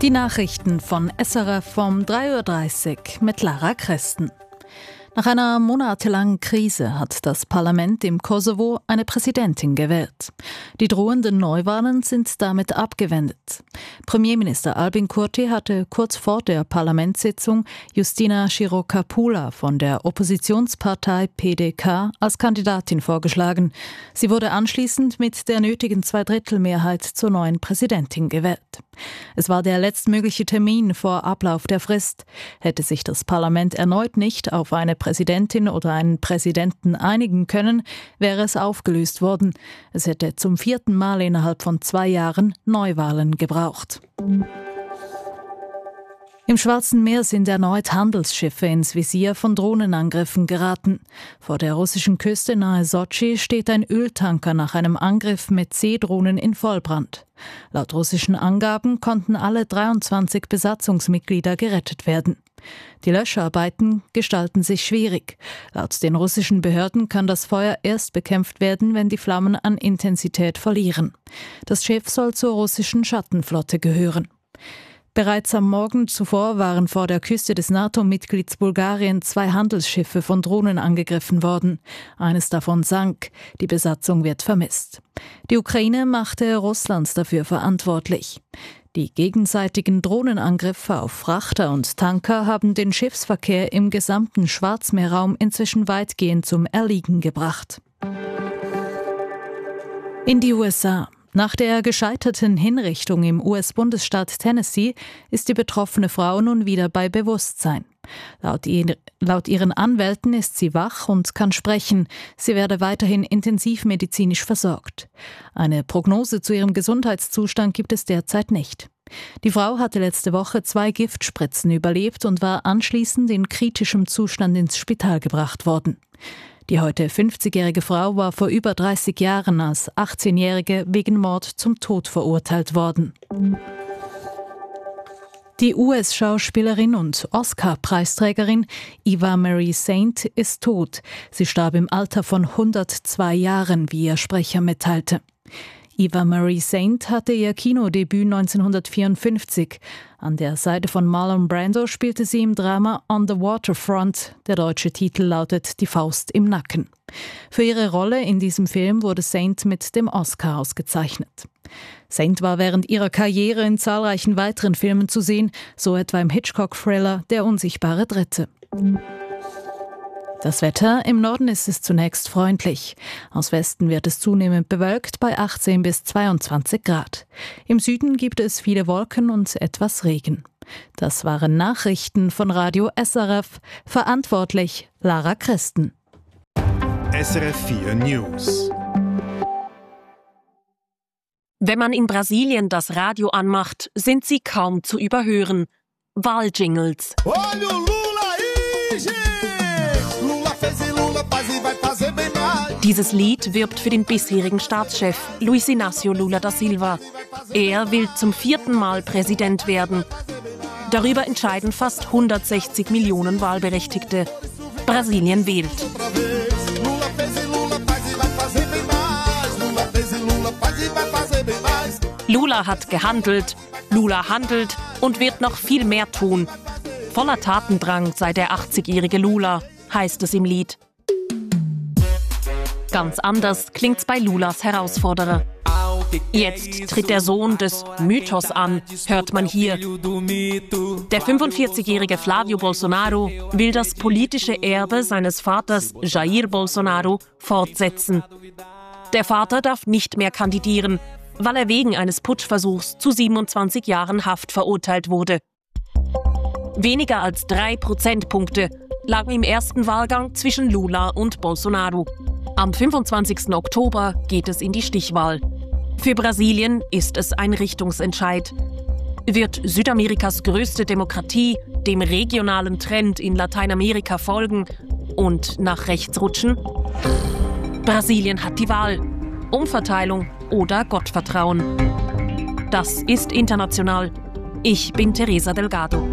Die Nachrichten von SRF um 3:30 Uhr mit Lara Kresten. Nach einer monatelangen Krise hat das Parlament im Kosovo eine Präsidentin gewählt. Die drohenden Neuwahlen sind damit abgewendet. Premierminister Albin Kurti hatte kurz vor der Parlamentssitzung Justina Širokapula von der Oppositionspartei PDK als Kandidatin vorgeschlagen. Sie wurde anschließend mit der nötigen Zweidrittelmehrheit zur neuen Präsidentin gewählt. Es war der letztmögliche Termin vor Ablauf der Frist. Hätte sich das Parlament erneut nicht auf eine Präsidentin oder einen Präsidenten einigen können, wäre es aufgelöst worden. Es hätte zum 4. Mal innerhalb von 2 Jahren Neuwahlen gebraucht. Im Schwarzen Meer sind erneut Handelsschiffe ins Visier von Drohnenangriffen geraten. Vor der russischen Küste nahe Sotschi steht ein Öltanker nach einem Angriff mit Seedrohnen in Vollbrand. Laut russischen Angaben konnten alle 23 Besatzungsmitglieder gerettet werden. Die Löscharbeiten gestalten sich schwierig. Laut den russischen Behörden kann das Feuer erst bekämpft werden, wenn die Flammen an Intensität verlieren. Das Schiff soll zur russischen Schattenflotte gehören. Bereits am Morgen zuvor waren vor der Küste des NATO-Mitglieds Bulgarien 2 Handelsschiffe von Drohnen angegriffen worden. Eines davon sank. Die Besatzung wird vermisst. Die Ukraine machte Russland dafür verantwortlich. Die gegenseitigen Drohnenangriffe auf Frachter und Tanker haben den Schiffsverkehr im gesamten Schwarzmeerraum inzwischen weitgehend zum Erliegen gebracht. In die USA. Nach der gescheiterten Hinrichtung im US-Bundesstaat Tennessee ist die betroffene Frau nun wieder bei Bewusstsein. Laut ihren Anwälten ist sie wach und kann sprechen. Sie werde weiterhin intensivmedizinisch versorgt. Eine Prognose zu ihrem Gesundheitszustand gibt es derzeit nicht. Die Frau hatte letzte Woche 2 Giftspritzen überlebt und war anschließend in kritischem Zustand ins Spital gebracht worden. Die heute 50-jährige Frau war vor über 30 Jahren als 18-Jährige wegen Mord zum Tod verurteilt worden. Die US-Schauspielerin und Oscar-Preisträgerin Eva Marie Saint ist tot. Sie starb im Alter von 102 Jahren, wie ihr Sprecher mitteilte. Eva Marie Saint hatte ihr Kinodebüt 1954. An der Seite von Marlon Brando spielte sie im Drama On the Waterfront. Der deutsche Titel lautet Die Faust im Nacken. Für ihre Rolle in diesem Film wurde Saint mit dem Oscar ausgezeichnet. Saint war während ihrer Karriere in zahlreichen weiteren Filmen zu sehen, so etwa im Hitchcock-Thriller Der unsichtbare Dritte. Das Wetter: im Norden ist es zunächst freundlich. Aus Westen wird es zunehmend bewölkt bei 18 bis 22 Grad. Im Süden gibt es viele Wolken und etwas Regen. Das waren Nachrichten von Radio SRF. Verantwortlich Lara Kresten. SRF 4 News. Wenn man in Brasilien das Radio anmacht, sind sie kaum zu überhören. Wahljingles. Dieses Lied wirbt für den bisherigen Staatschef Luiz Inácio Lula da Silva. Er will zum 4. Mal Präsident werden. Darüber entscheiden fast 160 Millionen Wahlberechtigte. Brasilien wählt. Lula hat gehandelt, Lula handelt und wird noch viel mehr tun. Voller Tatendrang sei der 80-jährige Lula, heißt es im Lied. Ganz anders klingt's bei Lulas Herausforderer. Jetzt tritt der Sohn des Mythos an, hört man hier. Der 45-jährige Flávio Bolsonaro will das politische Erbe seines Vaters Jair Bolsonaro fortsetzen. Der Vater darf nicht mehr kandidieren, weil er wegen eines Putschversuchs zu 27 Jahren Haft verurteilt wurde. Weniger als 3 Prozentpunkte lagen im ersten Wahlgang zwischen Lula und Bolsonaro. Am 25. Oktober geht es in die Stichwahl. Für Brasilien ist es ein Richtungsentscheid. Wird Südamerikas größte Demokratie dem regionalen Trend in Lateinamerika folgen und nach rechts rutschen? Brasilien hat die Wahl. Umverteilung oder Gottvertrauen. Das ist international. Ich bin Teresa Delgado.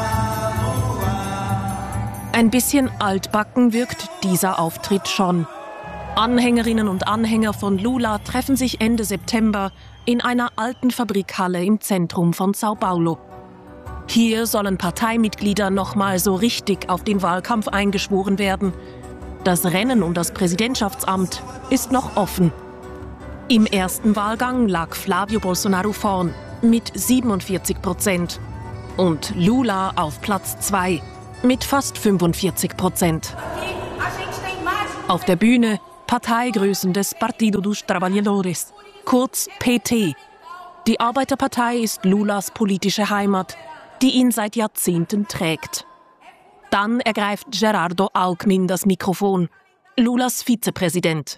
Ein bisschen altbacken wirkt dieser Auftritt schon. Anhängerinnen und Anhänger von Lula treffen sich Ende September in einer alten Fabrikhalle im Zentrum von São Paulo. Hier sollen Parteimitglieder nochmal so richtig auf den Wahlkampf eingeschworen werden. Das Rennen um das Präsidentschaftsamt ist noch offen. Im ersten Wahlgang lag Flávio Bolsonaro vorn mit 47% und Lula auf Platz 2 mit fast 45%. Auf der Bühne Parteigrößen des Partido dos Trabalhadores, kurz PT. Die Arbeiterpartei ist Lulas politische Heimat, die ihn seit Jahrzehnten trägt. Dann ergreift Gerardo Alckmin das Mikrofon, Lulas Vizepräsident.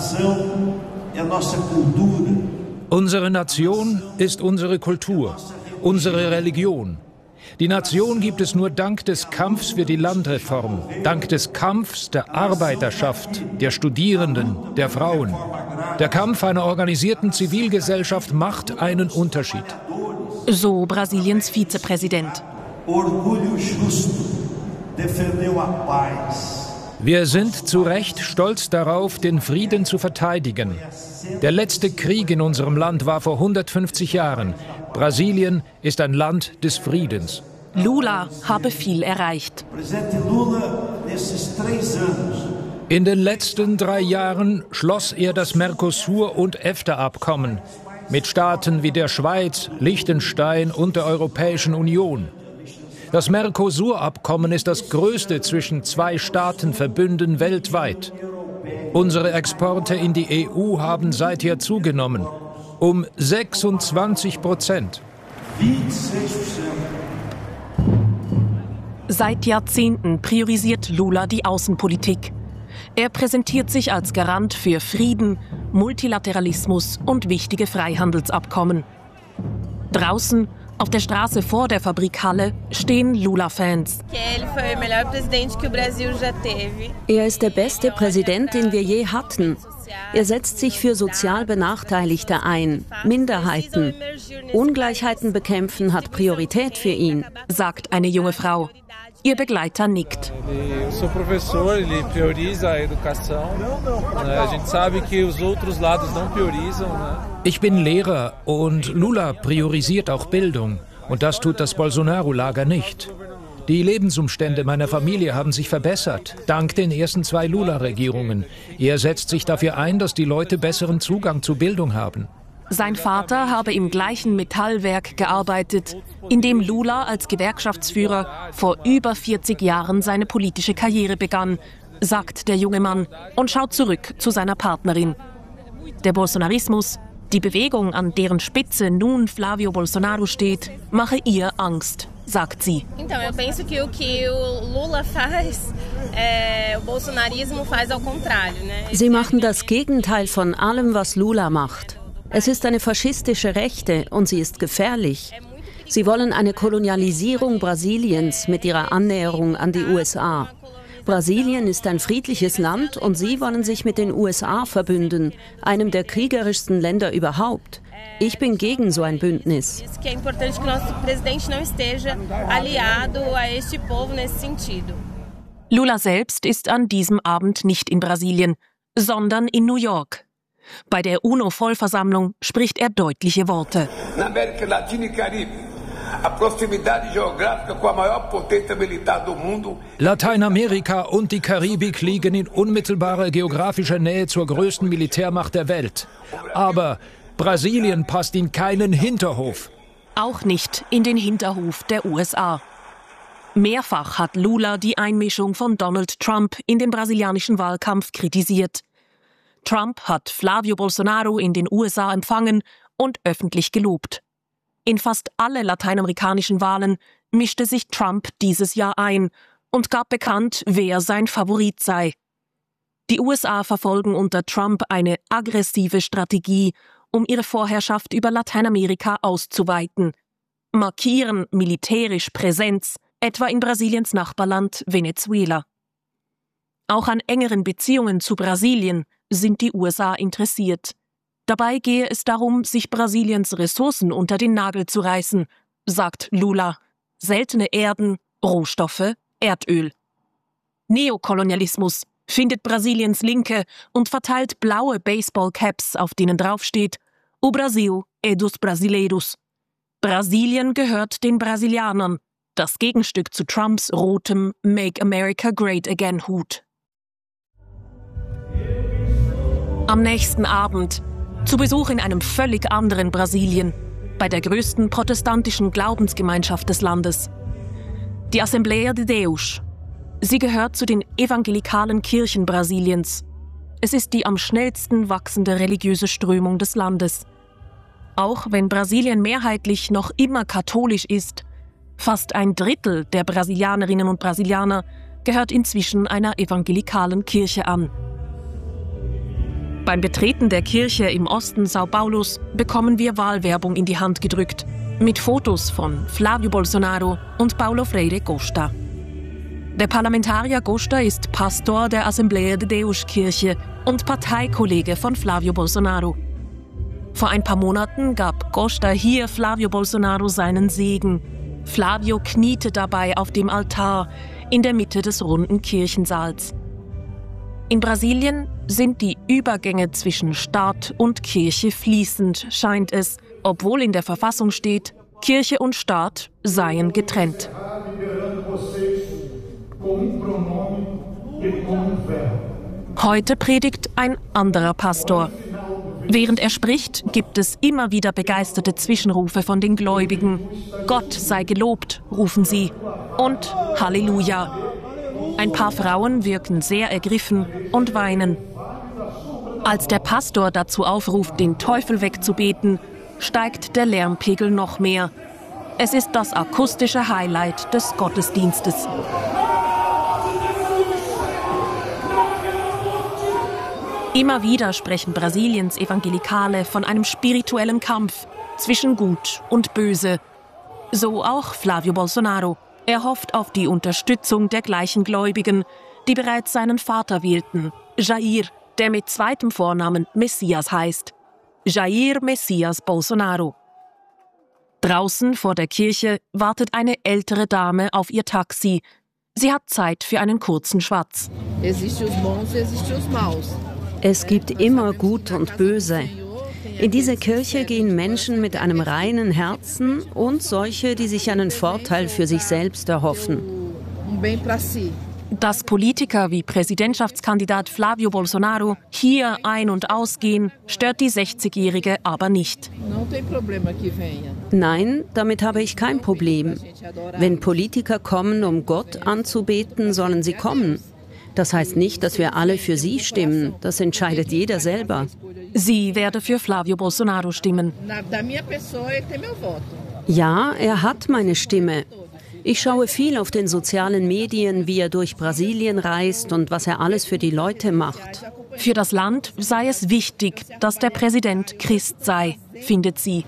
Unsere Nation ist unsere Kultur, unsere Religion. Die Nation gibt es nur dank des Kampfs für die Landreform, dank des Kampfs der Arbeiterschaft, der Studierenden, der Frauen. Der Kampf einer organisierten Zivilgesellschaft macht einen Unterschied. So Brasiliens Vizepräsident. Wir sind zu Recht stolz darauf, den Frieden zu verteidigen. Der letzte Krieg in unserem Land war vor 150 Jahren. Brasilien ist ein Land des Friedens. Lula habe viel erreicht. In den letzten 3 Jahren schloss er das Mercosur- und EFTA-Abkommen mit Staaten wie der Schweiz, Liechtenstein und der Europäischen Union. Das Mercosur-Abkommen ist das größte zwischen 2 Staatenverbünden weltweit. Unsere Exporte in die EU haben seither zugenommen, um 26%. Seit Jahrzehnten priorisiert Lula die Außenpolitik. Er präsentiert sich als Garant für Frieden, Multilateralismus und wichtige Freihandelsabkommen. Draußen, auf der Straße vor der Fabrikhalle, stehen Lula-Fans. Er ist der beste Präsident, den wir je hatten. Er setzt sich für sozial Benachteiligte ein, Minderheiten. Ungleichheiten bekämpfen hat Priorität für ihn, sagt eine junge Frau. Ihr Begleiter nickt. Ich bin Lehrer und Lula priorisiert auch Bildung. Und das tut das Bolsonaro-Lager nicht. Die Lebensumstände meiner Familie haben sich verbessert, dank den ersten 2 Lula-Regierungen. Er setzt sich dafür ein, dass die Leute besseren Zugang zu Bildung haben. Sein Vater habe im gleichen Metallwerk gearbeitet, in dem Lula als Gewerkschaftsführer vor über 40 Jahren seine politische Karriere begann, sagt der junge Mann und schaut zurück zu seiner Partnerin. Der Bolsonarismus, die Bewegung, an deren Spitze nun Flávio Bolsonaro steht, mache ihr Angst, sagt sie. Sie machen das Gegenteil von allem, was Lula macht. Es ist eine faschistische Rechte und sie ist gefährlich. Sie wollen eine Kolonialisierung Brasiliens mit ihrer Annäherung an die USA. Brasilien ist ein friedliches Land und sie wollen sich mit den USA verbünden, einem der kriegerischsten Länder überhaupt. Ich bin gegen so ein Bündnis. Lula selbst ist an diesem Abend nicht in Brasilien, sondern in New York. Bei der UNO-Vollversammlung spricht er deutliche Worte. Lateinamerika und die Karibik liegen in unmittelbarer geografischer Nähe zur größten Militärmacht der Welt. Aber Brasilien passt in keinen Hinterhof. Auch nicht in den Hinterhof der USA. Mehrfach hat Lula die Einmischung von Donald Trump in den brasilianischen Wahlkampf kritisiert. Trump hat Flávio Bolsonaro in den USA empfangen und öffentlich gelobt. In fast alle lateinamerikanischen Wahlen mischte sich Trump dieses Jahr ein und gab bekannt, wer sein Favorit sei. Die USA verfolgen unter Trump eine aggressive Strategie, um ihre Vorherrschaft über Lateinamerika auszuweiten. Markieren militärisch Präsenz, etwa in Brasiliens Nachbarland Venezuela. Auch an engeren Beziehungen zu Brasilien sind die USA interessiert. Dabei gehe es darum, sich Brasiliens Ressourcen unter den Nagel zu reißen, sagt Lula. Seltene Erden, Rohstoffe, Erdöl. Neokolonialismus, findet Brasiliens Linke und verteilt blaue Baseballcaps, auf denen draufsteht: O Brasil é dos brasileiros. Brasilien gehört den Brasilianern, das Gegenstück zu Trumps rotem Make America Great Again Hut. Am nächsten Abend, zu Besuch in einem völlig anderen Brasilien, bei der größten protestantischen Glaubensgemeinschaft des Landes. Die Assembleia de Deus. Sie gehört zu den evangelikalen Kirchen Brasiliens. Es ist die am schnellsten wachsende religiöse Strömung des Landes. Auch wenn Brasilien mehrheitlich noch immer katholisch ist, fast 1/3 der Brasilianerinnen und Brasilianer gehört inzwischen einer evangelikalen Kirche an. Beim Betreten der Kirche im Osten São Paulos bekommen wir Wahlwerbung in die Hand gedrückt, mit Fotos von Flávio Bolsonaro und Paulo Freire Costa. Der Parlamentarier Costa ist Pastor der Assembleia de Deus Kirche und Parteikollege von Flávio Bolsonaro. Vor ein paar Monaten gab Costa hier Flávio Bolsonaro seinen Segen. Flávio kniete dabei auf dem Altar in der Mitte des runden Kirchensaals. In Brasilien sind die Übergänge zwischen Staat und Kirche fließend, scheint es, obwohl in der Verfassung steht, Kirche und Staat seien getrennt. Heute predigt ein anderer Pastor. Während er spricht, gibt es immer wieder begeisterte Zwischenrufe von den Gläubigen. Gott sei gelobt, rufen sie. Und Halleluja. Ein paar Frauen wirken sehr ergriffen und weinen. Als der Pastor dazu aufruft, den Teufel wegzubeten, steigt der Lärmpegel noch mehr. Es ist das akustische Highlight des Gottesdienstes. Immer wieder sprechen Brasiliens Evangelikale von einem spirituellen Kampf zwischen Gut und Böse. So auch Flávio Bolsonaro. Er hofft auf die Unterstützung der gleichen Gläubigen, die bereits seinen Vater wählten, Jair, der mit zweitem Vornamen Messias heißt. Jair Messias Bolsonaro. Draußen vor der Kirche wartet eine ältere Dame auf ihr Taxi. Sie hat Zeit für einen kurzen Schwatz. Es gibt immer Gut und Böse. In diese Kirche gehen Menschen mit einem reinen Herzen und solche, die sich einen Vorteil für sich selbst erhoffen. Dass Politiker wie Präsidentschaftskandidat Flávio Bolsonaro hier ein- und ausgehen, stört die 60-Jährige aber nicht. Nein, damit habe ich kein Problem. Wenn Politiker kommen, um Gott anzubeten, sollen sie kommen. Das heißt nicht, dass wir alle für sie stimmen. Das entscheidet jeder selber. Sie werde für Flávio Bolsonaro stimmen. Ja, er hat meine Stimme. Ich schaue viel auf den sozialen Medien, wie er durch Brasilien reist und was er alles für die Leute macht. Für das Land sei es wichtig, dass der Präsident Christ sei, findet sie.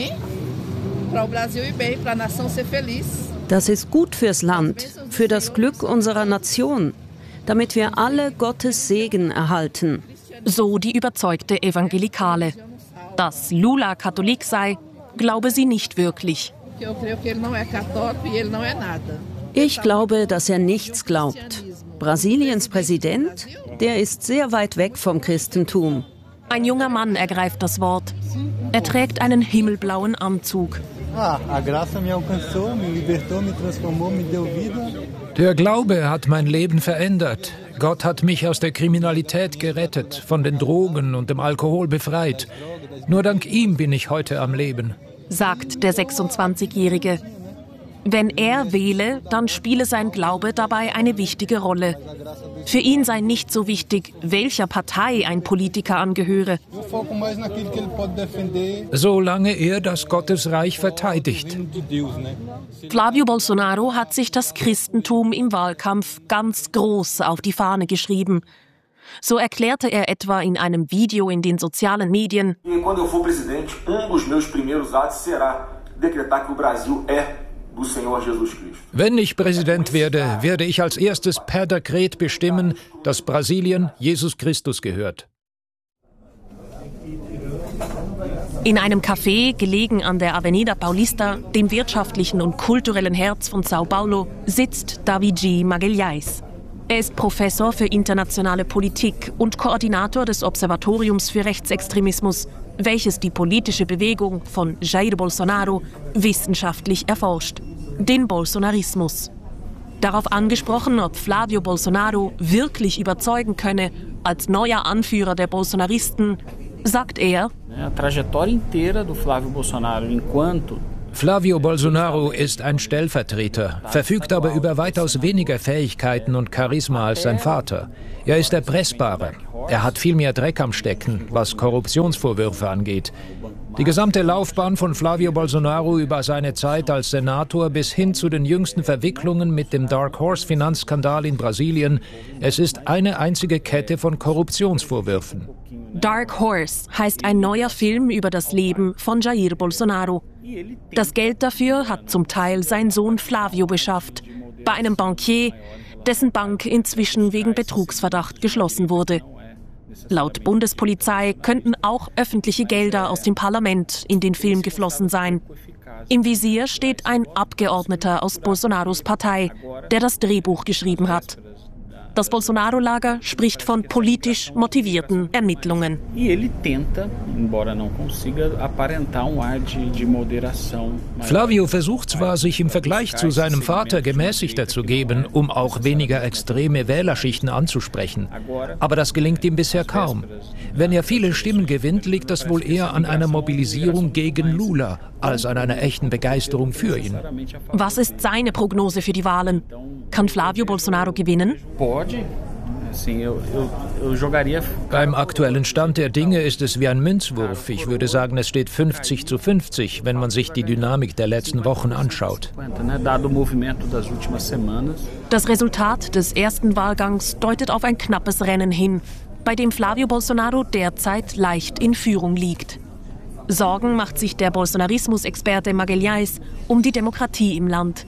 Das ist gut fürs Land, für das Glück unserer Nation, damit wir alle Gottes Segen erhalten. So die überzeugte Evangelikale. Dass Lula Katholik sei, glaube sie nicht wirklich. Ich glaube, dass er nichts glaubt. Brasiliens Präsident, der ist sehr weit weg vom Christentum. Ein junger Mann ergreift das Wort. Er trägt einen himmelblauen Anzug. Der Glaube hat mein Leben verändert. Gott hat mich aus der Kriminalität gerettet, von den Drogen und dem Alkohol befreit. Nur dank ihm bin ich heute am Leben, sagt der 26-Jährige. Wenn er wähle, dann spiele sein Glaube dabei eine wichtige Rolle. Für ihn sei nicht so wichtig, welcher Partei ein Politiker angehöre. Solange er das Gottesreich verteidigt. Flávio Bolsonaro hat sich das Christentum im Wahlkampf ganz groß auf die Fahne geschrieben. So erklärte er etwa in einem Video in den sozialen Medien: Quando eu for presidente, dos meus primeiros atos será decretar que o Brasil é do Senhor Jesus Cristo. Wenn ich Präsident werde, werde ich als erstes per Dekret bestimmen, dass Brasilien Jesus Christus gehört. In einem Café, gelegen an der Avenida Paulista, dem wirtschaftlichen und kulturellen Herz von São Paulo, sitzt David G. Magalhães. Er ist Professor für internationale Politik und Koordinator des Observatoriums für Rechtsextremismus, welches die politische Bewegung von Jair Bolsonaro wissenschaftlich erforscht, den Bolsonarismus. Darauf angesprochen, ob Flávio Bolsonaro wirklich überzeugen könne als neuer Anführer der Bolsonaristen, sagt er: Flávio Bolsonaro ist ein Stellvertreter, verfügt aber über weitaus weniger Fähigkeiten und Charisma als sein Vater. Er ist erpressbarer. Er hat viel mehr Dreck am Stecken, was Korruptionsvorwürfe angeht. Die gesamte Laufbahn von Flávio Bolsonaro über seine Zeit als Senator bis hin zu den jüngsten Verwicklungen mit dem Dark Horse Finanzskandal in Brasilien, es ist eine einzige Kette von Korruptionsvorwürfen. Dark Horse heißt ein neuer Film über das Leben von Jair Bolsonaro. Das Geld dafür hat zum Teil sein Sohn Flávio beschafft, bei einem Bankier, dessen Bank inzwischen wegen Betrugsverdacht geschlossen wurde. Laut Bundespolizei könnten auch öffentliche Gelder aus dem Parlament in den Film geflossen sein. Im Visier steht ein Abgeordneter aus Bolsonaros Partei, der das Drehbuch geschrieben hat. Das Bolsonaro-Lager spricht von politisch motivierten Ermittlungen. Flávio versucht zwar, sich im Vergleich zu seinem Vater gemäßigter zu geben, um auch weniger extreme Wählerschichten anzusprechen. Aber das gelingt ihm bisher kaum. Wenn er viele Stimmen gewinnt, liegt das wohl eher an einer Mobilisierung gegen Lula als an einer echten Begeisterung für ihn. Was ist seine Prognose für die Wahlen? Kann Flávio Bolsonaro gewinnen? Beim aktuellen Stand der Dinge ist es wie ein Münzwurf. Ich würde sagen, es steht 50-50, wenn man sich die Dynamik der letzten Wochen anschaut. Das Resultat des ersten Wahlgangs deutet auf ein knappes Rennen hin, bei dem Flávio Bolsonaro derzeit leicht in Führung liegt. Sorgen macht sich der Bolsonarismus-Experte Magalhães um die Demokratie im Land.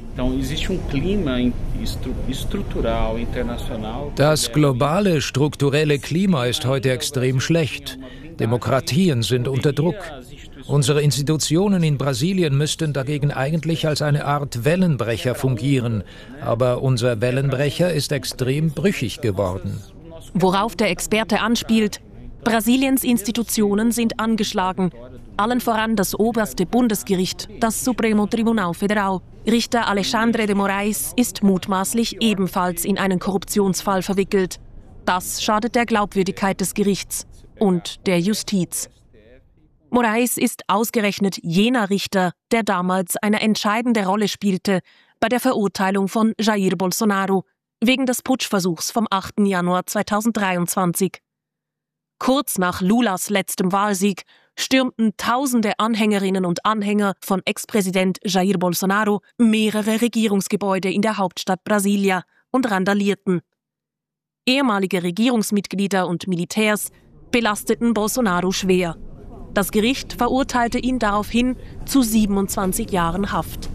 Das globale strukturelle Klima ist heute extrem schlecht. Demokratien sind unter Druck. Unsere Institutionen in Brasilien müssten dagegen eigentlich als eine Art Wellenbrecher fungieren. Aber unser Wellenbrecher ist extrem brüchig geworden. Worauf der Experte anspielt: Brasiliens Institutionen sind angeschlagen. Allen voran das oberste Bundesgericht, das Supremo Tribunal Federal. Richter Alexandre de Moraes ist mutmaßlich ebenfalls in einen Korruptionsfall verwickelt. Das schadet der Glaubwürdigkeit des Gerichts und der Justiz. Moraes ist ausgerechnet jener Richter, der damals eine entscheidende Rolle spielte bei der Verurteilung von Jair Bolsonaro wegen des Putschversuchs vom 8. Januar 2023. Kurz nach Lulas letztem Wahlsieg stürmten tausende Anhängerinnen und Anhänger von Ex-Präsident Jair Bolsonaro mehrere Regierungsgebäude in der Hauptstadt Brasilia und randalierten. Ehemalige Regierungsmitglieder und Militärs belasteten Bolsonaro schwer. Das Gericht verurteilte ihn daraufhin zu 27 Jahren Haft.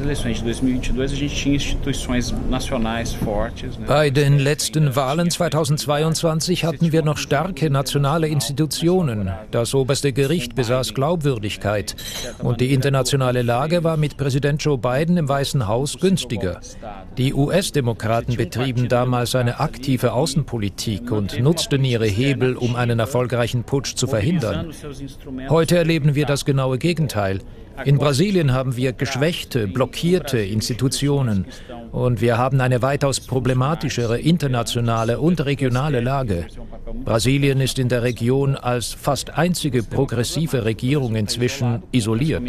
Bei den letzten Wahlen 2022 hatten wir noch starke nationale Institutionen. Das oberste Gericht besaß Glaubwürdigkeit. Und die internationale Lage war mit Präsident Joe Biden im Weißen Haus günstiger. Die US-Demokraten betrieben damals eine aktive Außenpolitik und nutzten ihre Hebel, um einen erfolgreichen Putsch zu verhindern. Heute erleben wir das genaue Gegenteil. In Brasilien haben wir geschwächte, blockierte Institutionen und wir haben eine weitaus problematischere internationale und regionale Lage. Brasilien ist in der Region als fast einzige progressive Regierung inzwischen isoliert.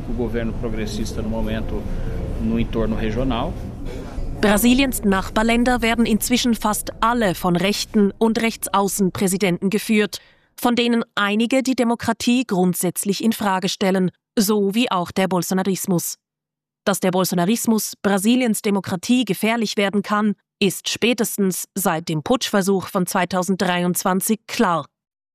Brasiliens Nachbarländer werden inzwischen fast alle von rechten und Rechtsaußenpräsidenten geführt, von denen einige die Demokratie grundsätzlich in Frage stellen, so wie auch der Bolsonarismus. Dass der Bolsonarismus Brasiliens Demokratie gefährlich werden kann, ist spätestens seit dem Putschversuch von 2023 klar.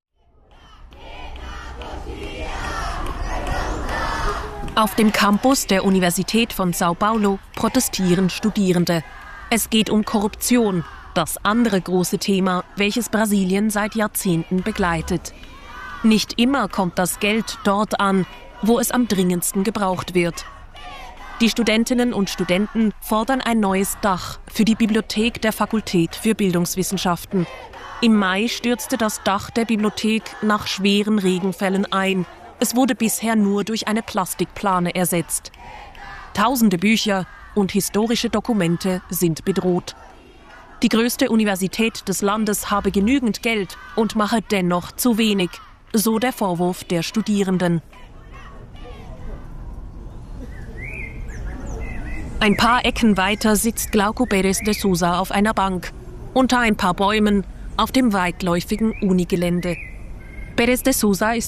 Auf dem Campus der Universität von São Paulo protestieren Studierende. Es geht um Korruption, das andere große Thema, welches Brasilien seit Jahrzehnten begleitet. Nicht immer kommt das Geld dort an, wo es am dringendsten gebraucht wird. Die Studentinnen und Studenten fordern ein neues Dach für die Bibliothek der Fakultät für Bildungswissenschaften. Im Mai stürzte das Dach der Bibliothek nach schweren Regenfällen ein. Es wurde bisher nur durch eine Plastikplane ersetzt. Tausende Bücher und historische Dokumente sind bedroht. Die größte Universität des Landes habe genügend Geld und mache dennoch zu wenig, so der Vorwurf der Studierenden. Ein paar Ecken weiter sitzt Glauco Pérez de Sousa auf einer Bank, unter ein paar Bäumen, auf dem weitläufigen Unigelände. Pérez de Sousa ist